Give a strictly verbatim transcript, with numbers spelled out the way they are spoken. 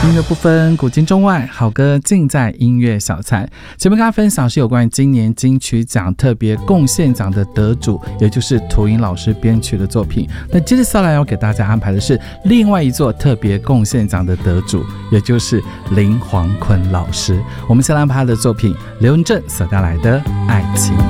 音乐不分古今中外，好歌尽在音乐小菜。前面跟大家分享是有关于今年金曲奖特别贡献奖的得主，也就是涂营老师编曲的作品。那接着下来要给大家安排的是另外一座特别贡献奖的得主，也就是林煌坤老师。我们先来安排他的作品刘文正所带来的《爱情》。